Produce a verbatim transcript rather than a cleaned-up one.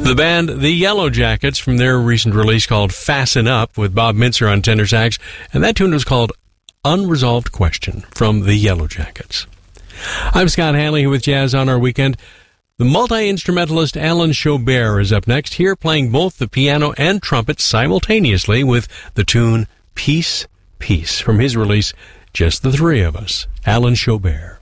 The band The Yellow Jackets from their recent release called Fasten Up with Bob Mintzer on tenor sax, and that tune was called Unresolved Question from The Yellow Jackets. I'm Scott Hanley with Jazz on Our Weekend. The multi-instrumentalist Alan Chaubert is up next, here playing both the piano and trumpet simultaneously with the tune Peace, Peace from his release Just the Three of Us. Alan Chaubert.